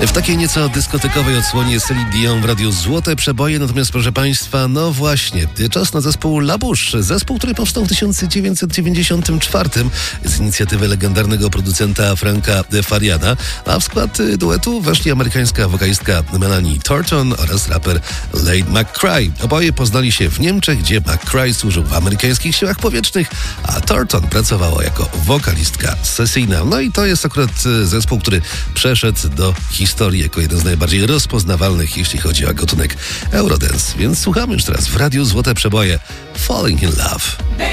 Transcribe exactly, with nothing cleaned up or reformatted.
W takiej nieco dyskotekowej odsłonie Celine Dion w Radiu Złote Przeboje, natomiast proszę Państwa, no właśnie, czas na zespół La Bouche. Zespół, który powstał w tysiąc dziewięćset dziewięćdziesiątym czwartym z inicjatywy legendarnego producenta Franka Fariana, a w skład duetu weszli amerykańska wokalistka Melanie Thornton oraz raper Ladd McCray. Oboje poznali się w Niemczech, gdzie McCray służył w amerykańskich siłach powietrznych, a Thornton pracowała jako wokalistka sesyjna. No i to jest akurat zespół, który przeszedł do historii jako jeden z najbardziej rozpoznawalnych, jeśli chodzi o gatunek Eurodance. Więc słuchamy już teraz w Radiu Złote Przeboje Falling in Love.